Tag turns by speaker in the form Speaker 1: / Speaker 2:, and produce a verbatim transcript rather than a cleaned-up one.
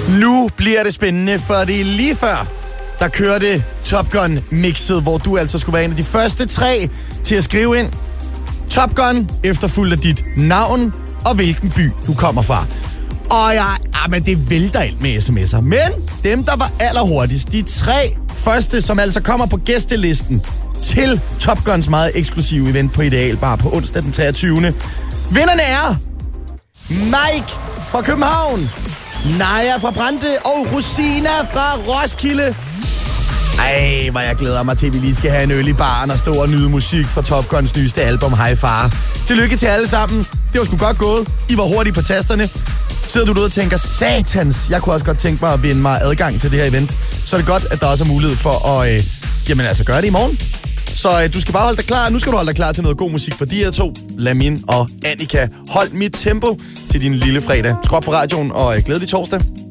Speaker 1: Nu bliver det spændende, for det er lige før, der kørte Top Gun-mixet, hvor du altså skulle være en af de første tre til at skrive ind Top Gun, efterfulgt af dit navn og hvilken by du kommer fra. Og ja, ah, men det vælter alt med sms'er. Men dem, der var allerhurtigst, de tre første, som altså kommer på gæstelisten til Top Guns meget eksklusive event på Ideal Bar på onsdag den treogtyvende Vinderne er Mike fra København, Naja fra Brande og Rosina fra Roskilde. Ej, hvor jeg glæder mig til, at vi lige skal have en øl i baren og stå og nyde musik fra Top Guns nyeste album, High Far. Tillykke til alle sammen. Det var sgu godt gået. I var hurtige på tasterne. Sidder du derude og tænker, satans, jeg kunne også godt tænke mig at vinde mig adgang til det her event. Så er det godt, at der også er mulighed for at øh, jamen, altså gøre det i morgen. Så øh, du skal bare holde dig klar. Nu skal du holde dig klar til noget god musik for de her to, Lamin og Annika. Hold mit tempo til din lille fredag. Skru op for radioen og øh, glædelig torsdag.